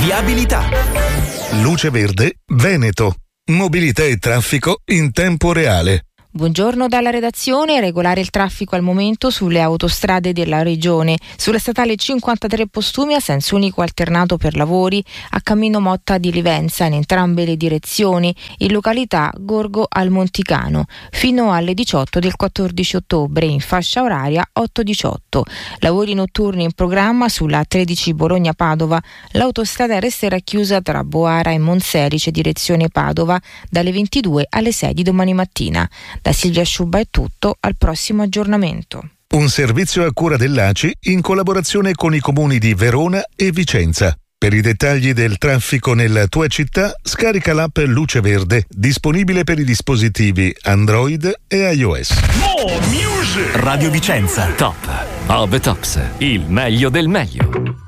Viabilità. Luce Verde Veneto. Mobilità e traffico in tempo reale. Buongiorno dalla redazione. Regolare il traffico al momento sulle autostrade della regione. Sulla statale 53 Postumi a senso unico alternato per lavori a Cammino Motta di Livenza in entrambe le direzioni, in località Gorgo al Monticano, fino alle 18 del 14 ottobre in fascia oraria 8-18. Lavori notturni in programma sulla 13 Bologna-Padova. L'autostrada resterà chiusa tra Boara e Monselice direzione Padova dalle 22 alle 6 di domani mattina. Da Silvia Sciubba è tutto, al prossimo aggiornamento. Un servizio a cura dell'ACI in collaborazione con i comuni di Verona e Vicenza. Per i dettagli del traffico nella tua città, scarica l'app Luce Verde, disponibile per i dispositivi Android e iOS. Radio Vicenza, top of the tops, il meglio del meglio.